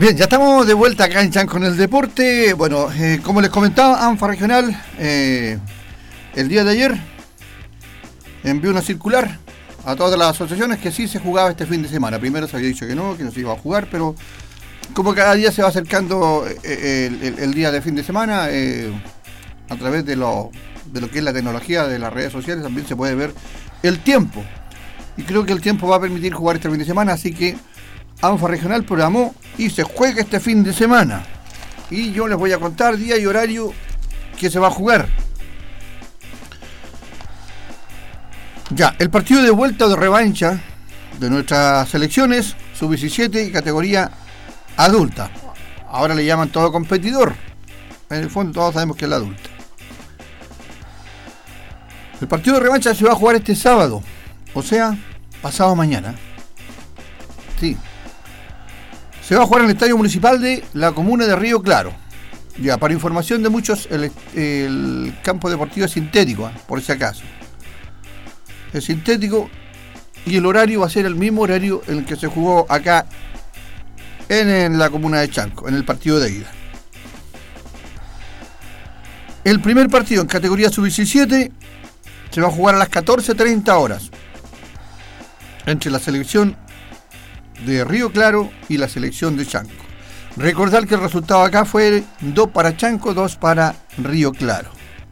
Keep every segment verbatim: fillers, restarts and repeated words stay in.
Bien, ya estamos de vuelta acá en Chanco en el Deporte. Bueno, eh, como les comentaba, ANFA Regional, eh, el día de ayer envió una circular a todas las asociaciones que sí se jugaba este fin de semana. Primero se había dicho que no, que no se iba a jugar, pero como cada día se va acercando eh, el, el, el día de fin de semana, eh, a través de lo, de lo que es la tecnología de las redes sociales, también se puede ver el tiempo. Y creo que el tiempo va a permitir jugar este fin de semana, así que ANFA Regional programó y se juega este fin de semana. Y yo les voy a contar día y horario que se va a jugar. Ya, el partido de vuelta de revancha de nuestras selecciones, sub diecisiete y categoría adulta. Ahora le llaman todo competidor. En el fondo todos sabemos que es la adulta. El partido de revancha se va a jugar este sábado, o sea, pasado mañana. Sí. Se va a jugar en el Estadio Municipal de la comuna de Río Claro. Ya, para información de muchos, el, el campo deportivo es sintético, ¿eh? Por si acaso. Es sintético y el horario va a ser el mismo horario en el que se jugó acá en, en la comuna de Chanco, en el partido de ida. El primer partido en categoría sub diecisiete se va a jugar a las catorce treinta horas entre la selección de Río Claro y la selección de Chanco. Recordar que el resultado acá fue dos para Chanco, dos para Río Claro.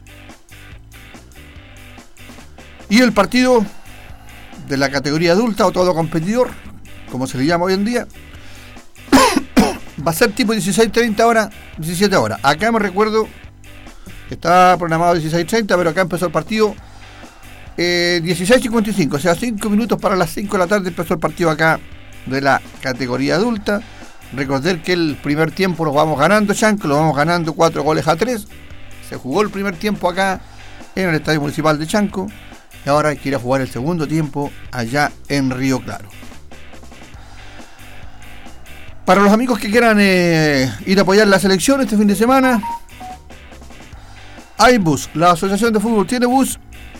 Y el partido de la categoría adulta o todo competidor, como se le llama hoy en día, va a ser tipo dieciséis treinta horas, diecisiete horas. Acá me recuerdo que estaba programado dieciséis treinta, pero acá empezó el partido eh, dieciséis cincuenta y cinco, o sea, cinco minutos para las cinco de la tarde empezó el partido acá de la categoría adulta. Recordar que el primer tiempo lo vamos ganando Chanco, lo vamos ganando cuatro goles a tres. Se jugó el primer tiempo acá en el Estadio Municipal de Chanco y ahora hay que ir a jugar el segundo tiempo allá en Río Claro. Para los amigos que quieran eh, ir a apoyar la selección este fin de semana, hay bus. La Asociación de Fútbol tiene bus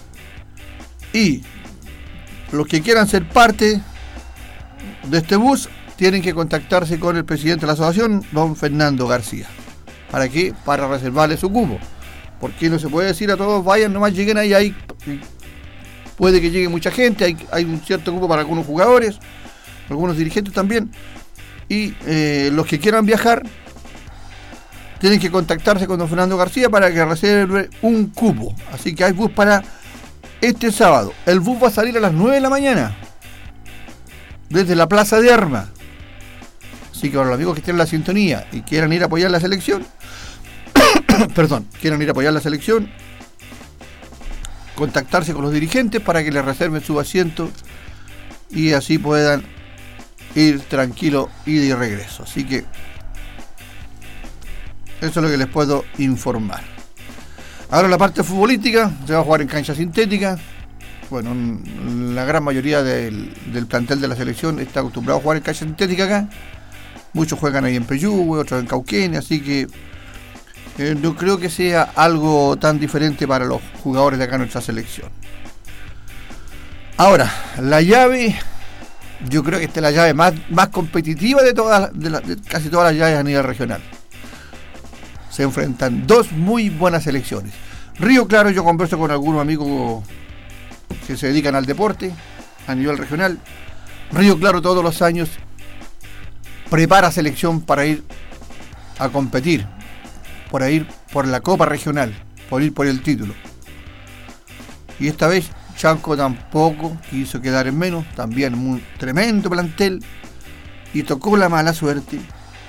y los que quieran ser parte de este bus tienen que contactarse con el presidente de la asociación, don Fernando García. ¿Para qué? Para reservarle su cupo. Porque no se puede decir a todos, vayan, nomás lleguen ahí, ahí puede que llegue mucha gente, hay, hay un cierto cupo para algunos jugadores, algunos dirigentes también, y eh, los que quieran viajar tienen que contactarse con don Fernando García para que reserve un cupo. Así que hay bus para este sábado. El bus va a salir a las nueve de la mañana. Desde la Plaza de Armas. Así que para los amigos que estén en la sintonía y quieran ir a apoyar la selección, perdón, quieran ir a apoyar la selección, contactarse con los dirigentes para que les reserven su asiento y así puedan ir tranquilo y de regreso. Así que eso es lo que les puedo informar. Ahora la parte futbolística, se va a jugar en cancha sintética. Bueno, la gran mayoría del, del plantel de la selección está acostumbrado a jugar en cancha sintética acá. Muchos juegan ahí en Peyúgue, otros en Cauquenes, así que eh, no creo que sea algo tan diferente para los jugadores de acá en nuestra selección. Ahora, la llave, yo creo que esta es la llave más, más competitiva de, todas, de, la, de casi todas las llaves a nivel regional. Se enfrentan dos muy buenas selecciones. Río Claro, yo converso con algunos amigos que se dedican al deporte a nivel regional. Río Claro todos los años prepara selección para ir a competir, por ir por la Copa Regional, por ir por el título. Y esta vez Chanco tampoco quiso quedar en menos, también un tremendo plantel, y tocó la mala suerte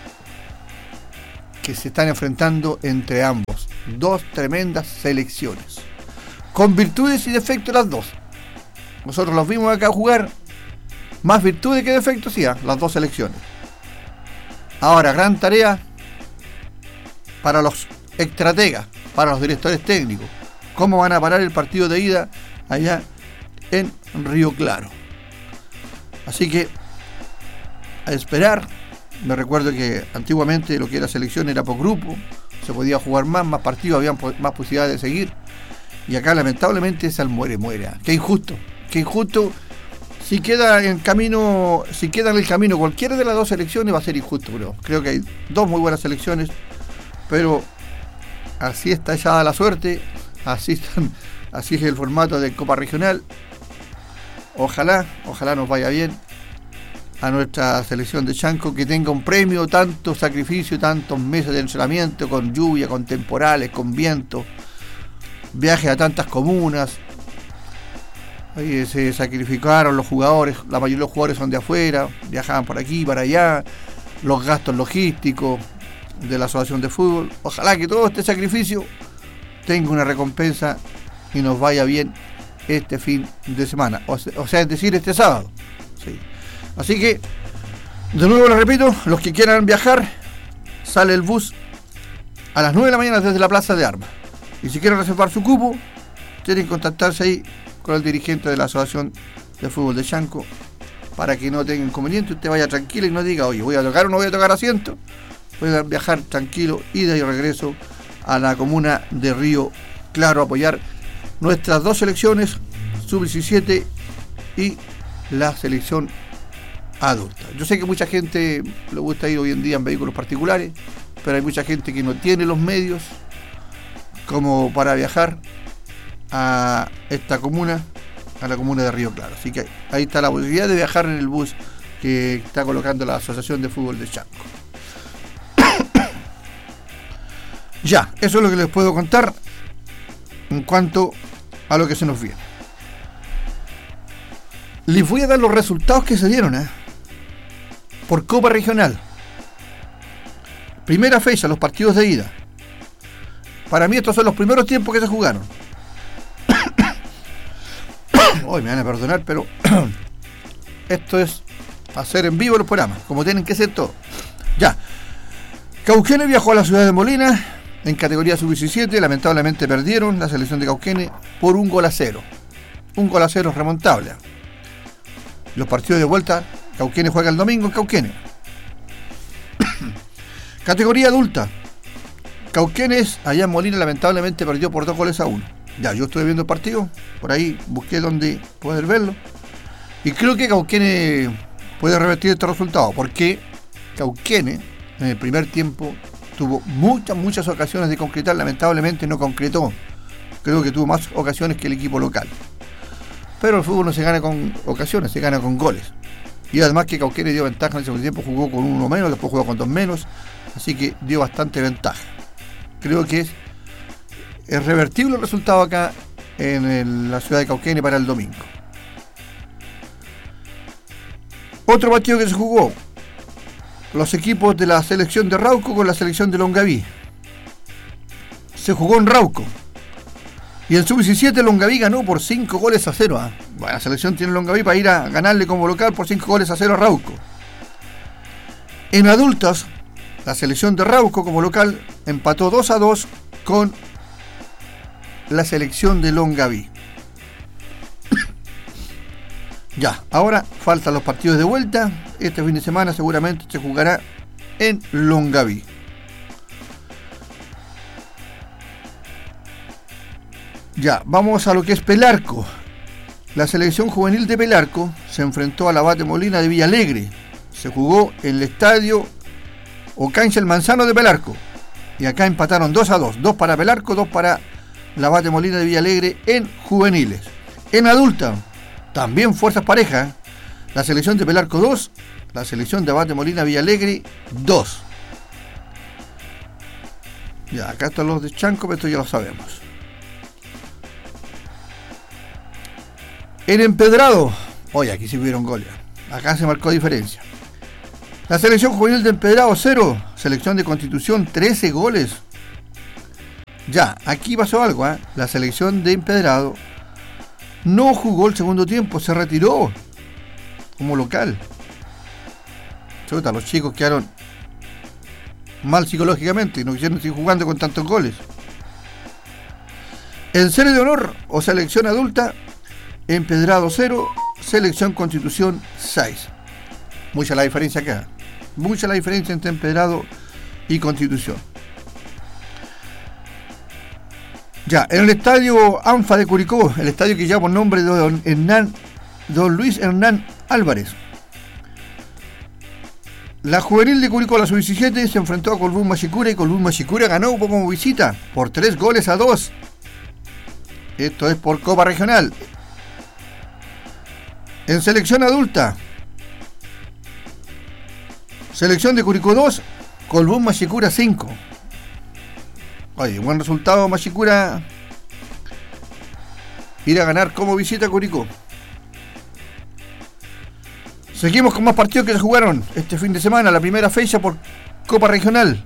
que se están enfrentando entre ambos, dos tremendas selecciones, con virtudes y defectos las dos. Nosotros los vimos acá jugar, más virtudes que defectos, sí, las dos selecciones. Ahora, gran tarea para los estrategas, para los directores técnicos. ¿Cómo van a parar el partido de ida allá en Río Claro? Así que, a esperar. Me recuerdo que antiguamente lo que era selección era por grupo, se podía jugar más, más partidos, había más posibilidades de seguir. Y acá lamentablemente es al muere, muere. Qué injusto, qué injusto si queda en camino, si queda en el camino cualquiera de las dos selecciones va a ser injusto, pero creo que hay dos muy buenas selecciones, pero así está echada la suerte, así están, así es el formato de Copa Regional. Ojalá, ojalá nos vaya bien a nuestra selección de Chanco, que tenga un premio, tanto sacrificio, tantos meses de entrenamiento, con lluvia, con temporales, con viento, viajes a tantas comunas. Ahí se sacrificaron los jugadores, la mayoría de los jugadores son de afuera, viajaban por aquí, para allá, los gastos logísticos de la asociación de fútbol. Ojalá que todo este sacrificio tenga una recompensa y nos vaya bien este fin de semana, o sea, o sea es decir, este sábado. Sí. Así que, de nuevo lo repito, los que quieran viajar, sale el bus a las nueve de la mañana desde la Plaza de Armas. Y si quieren reservar su cupo, tienen que contactarse ahí con el dirigente de la Asociación de Fútbol de Chanco para que no tenga inconveniente, usted vaya tranquilo y no diga, oye, voy a tocar o no voy a tocar asiento. Pueden viajar tranquilo, ida y regreso a la comuna de Río Claro, apoyar nuestras dos selecciones, sub diecisiete y la selección adulta. Yo sé que mucha gente le gusta ir hoy en día en vehículos particulares, pero hay mucha gente que no tiene los medios como para viajar a esta comuna, a la comuna de Río Claro. Así que ahí está la posibilidad de viajar en el bus que está colocando la Asociación de Fútbol de Chanco. Ya, eso es lo que les puedo contar en cuanto a lo que se nos viene. Les voy a dar los resultados que se dieron, ¿eh? Por Copa Regional. Primera fecha, los partidos de ida. Para mí estos son los primeros tiempos que se jugaron. Hoy me van a perdonar, pero esto es hacer en vivo los programas, como tienen que ser todos. Ya. Cauquenes viajó a la ciudad de Molina en categoría sub diecisiete. Lamentablemente perdieron la selección de Cauquenes por un gol a cero. Un gol a cero remontable. Los partidos de vuelta, Cauquenes juega el domingo en Cauquenes. Categoría adulta. Cauquenes allá en Molina lamentablemente perdió por dos goles a uno. Ya, yo estuve viendo el partido, por ahí busqué donde poder verlo, y creo que Cauquenes puede revertir este resultado, porque Cauquenes en el primer tiempo tuvo muchas, muchas ocasiones de concretar, lamentablemente no concretó. Creo que tuvo más ocasiones que el equipo local. Pero el fútbol no se gana con ocasiones, se gana con goles. Y además que Cauquenes dio ventaja en el segundo tiempo, jugó con uno menos, después jugó con dos menos, así que dio bastante ventaja. Creo que es, es revertible el resultado acá en el, la ciudad de Cauquenes para el domingo. Otro partido que se jugó, los equipos de la selección de Rauco con la selección de Longaví. Se jugó en Rauco. Y en sub diecisiete Longaví ganó por cinco goles a cero. ¿eh? Bueno, la selección tiene Longaví para ir a ganarle como local por cinco goles a cero a Rauco. En adultos, la selección de Rauco como local empató dos a dos con la selección de Longaví. Ya, ahora faltan los partidos de vuelta. Este fin de semana seguramente se jugará en Longaví. Ya, vamos a lo que es Pelarco. La selección juvenil de Pelarco se enfrentó a la Bate Molina de Villalegre. Se jugó en el estadio o cancha El Manzano de Pelarco. Y acá empataron dos a dos. dos para Pelarco, dos para la Bate Molina de Villalegre en juveniles. En adulta, también fuerzas parejas. La selección de Pelarco dos, la selección de Bate Molina Villalegre dos. Ya, acá están los de Chanco, pero esto ya lo sabemos. En Empedrado, oye, aquí sí hubieron goles. Acá se marcó diferencia. La selección juvenil de Empedrado cero, selección de Constitución trece goles. Ya, aquí pasó algo, ¿eh? La selección de Empedrado no jugó el segundo tiempo, se retiró como local. Chuta, los chicos quedaron mal psicológicamente y no quisieron seguir jugando con tantos goles. En serie de honor o selección adulta, Empedrado cero, selección Constitución seis. Mucha la diferencia acá. Mucha la diferencia entre Empedrado y Constitución. Ya, en el estadio ANFA de Curicó, el estadio que lleva por nombre de don Hernán don Luis Hernán Álvarez. La juvenil de Curicó, la sub diecisiete, se enfrentó a Colbún Machicura y Colbún Machicura ganó como visita por tres goles a dos. Esto es por Copa Regional. En selección adulta, selección de Curicó dos, Colbún Machicura cinco. Oye, buen resultado, Machicura ir a ganar como visita a Curicó. Seguimos con más partidos que se jugaron este fin de semana, la primera fecha por Copa Regional.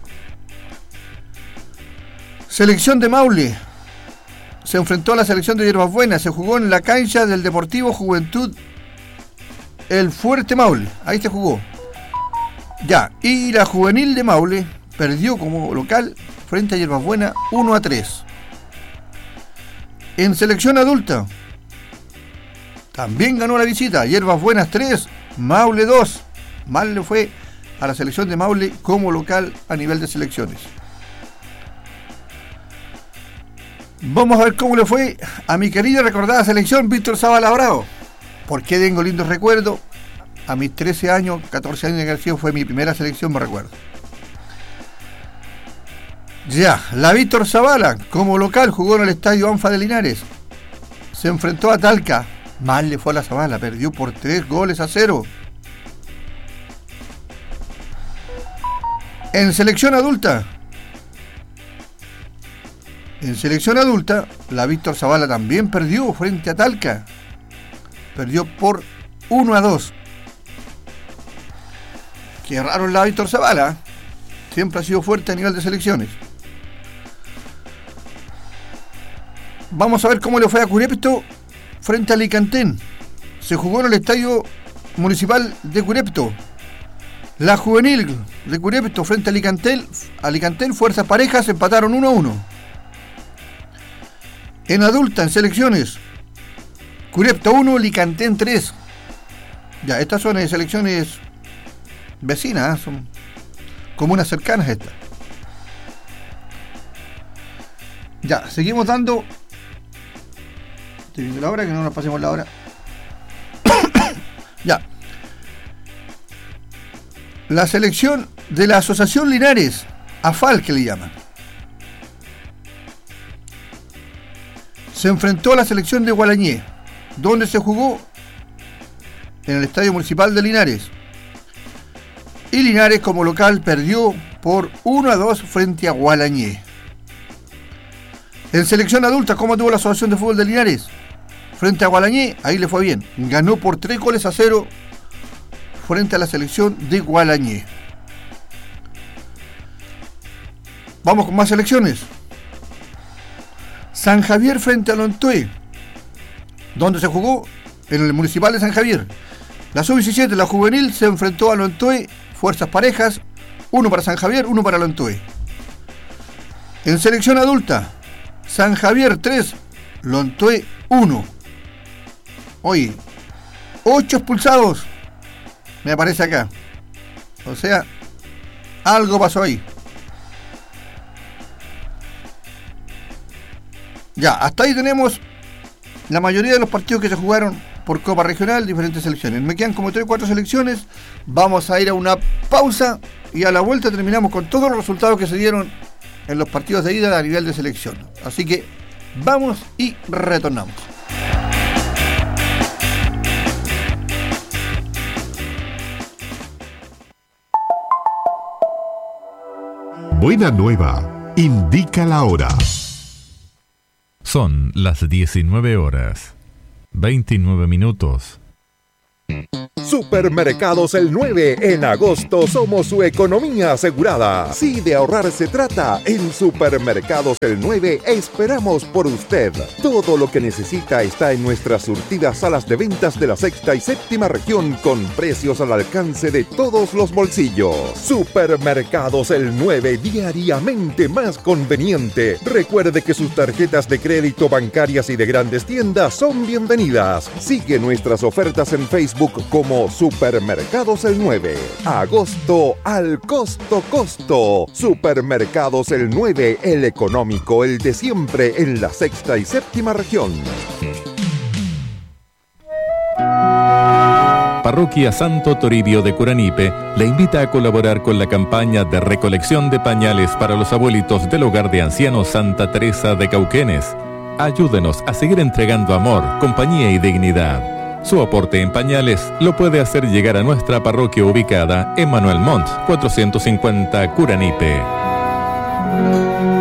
Selección de Maule se enfrentó a la selección de Hierbas Buenas, se jugó en la cancha del Deportivo Juventud El Fuerte Maule, ahí se jugó. Ya, y la juvenil de Maule perdió como local frente a Hierbas Buenas uno a tres. En selección adulta también ganó la visita, Hierbas Buenas tres, Maule dos. Mal le fue a la selección de Maule como local a nivel de selecciones. Vamos a ver cómo le fue a mi querida y recordada selección Víctor Zavala Bravo. ¿Por qué tengo lindos recuerdos? A mis trece años, catorce años de García fue mi primera selección, me recuerdo. Ya, la Víctor Zavala como local jugó en el estadio Anfa de Linares. Se enfrentó a Talca. Mal le fue a la Zavala, perdió por tres goles a cero. En selección adulta, en selección adulta, la Víctor Zavala también perdió frente a Talca. Perdió por uno a dos. Qué raro la Víctor Zavala, siempre ha sido fuerte a nivel de selecciones. Vamos a ver cómo le fue a Curepto frente a Alicantén. Se jugó en el estadio municipal de Curepto. La juvenil de Curepto frente a Alicantén, Alicantén, fuerzas parejas, empataron uno a uno. En adulta, en selecciones, Curepto uno, Alicantén tres. Ya, estas son eh, selecciones vecinas, ¿eh? Son comunas cercanas estas. Ya, seguimos dando. Estoy viendo la hora, que no nos pasemos la hora. Ya. La selección de la Asociación Linares, AFAL que le llaman, se enfrentó a la selección de Gualañé, donde se jugó en el Estadio Municipal de Linares. Y Linares como local perdió por uno a dos frente a Gualañé. En selección adulta, ¿cómo tuvo la Asociación de Fútbol de Linares? Frente a Gualañé, ahí le fue bien. Ganó por tres goles a cero frente a la selección de Gualañé. Vamos con más selecciones. San Javier frente a Lontué, donde se jugó en el Municipal de San Javier. La sub diecisiete, la juvenil, se enfrentó a Lontué, fuerzas parejas, uno para San Javier, uno para Lontué. En selección adulta, San Javier tres, Lontué uno. Oye, ocho expulsados, me aparece acá. O sea, algo pasó ahí. Ya, hasta ahí tenemos la mayoría de los partidos que se jugaron por Copa Regional, diferentes selecciones. Me quedan como tres o cuatro selecciones. Vamos a ir a una pausa y a la vuelta terminamos con todos los resultados que se dieron en los partidos de ida a nivel de selección. Así que vamos y retornamos. Buena nueva, indica la hora. Son las diecinueve horas, veintinueve minutos. Supermercados El nueve. En agosto somos su economía asegurada. Si de ahorrar se trata, en Supermercados El nueve esperamos por usted. Todo lo que necesita está en nuestras surtidas salas de ventas de la sexta y séptima región con precios al alcance de todos los bolsillos. Supermercados El nueve, diariamente más conveniente. Recuerde que sus tarjetas de crédito bancarias y de grandes tiendas son bienvenidas. Sigue nuestras ofertas en Facebook como Supermercados El nueve. Agosto al costo costo. Supermercados El nueve, el económico, el de siempre en la sexta y séptima región. Parroquia Santo Toribio de Curanipe le invita a colaborar con la campaña de recolección de pañales para los abuelitos del Hogar de Ancianos Santa Teresa de Cauquenes. Ayúdenos a seguir entregando amor, compañía y dignidad. Su aporte en pañales lo puede hacer llegar a nuestra parroquia ubicada en Manuel Montt, cuatrocientos cincuenta Curanipe.